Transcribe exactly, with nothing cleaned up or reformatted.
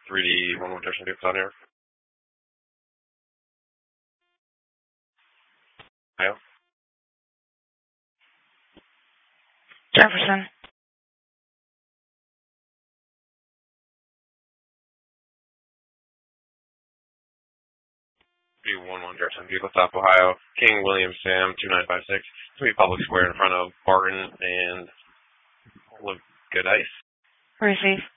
three D one one Jefferson vehicles on here. Ohio. Jefferson. three one one Jefferson vehicle stop, Ohio. King William Sam two nine five six. Three Public Square in front of Barton and Good Ice. Receive.